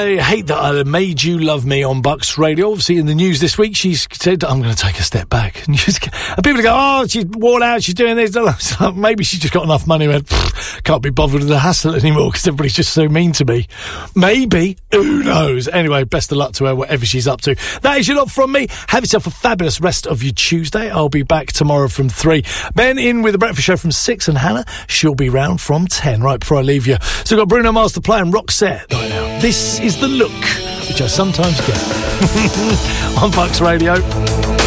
I hate that I made you love me on Bucks Radio. Obviously, in the news this week, she's said, I'm going to take a step back. And people go, oh, she's worn out, she's doing this. Maybe she's just got enough money and can't be bothered with the hassle anymore because everybody's just so mean to me. Maybe. Who knows? Anyway, best of luck to her, whatever she's up to. That is your lot from me. Have yourself a fabulous rest of your Tuesday. I'll be back tomorrow from 3. Ben in with the Breakfast Show from 6, and Hannah, she'll be round from 10, right before I leave you. So we've got Bruno Mars to play and Roxette right now. This is The Look, which I sometimes get on Bucks Radio.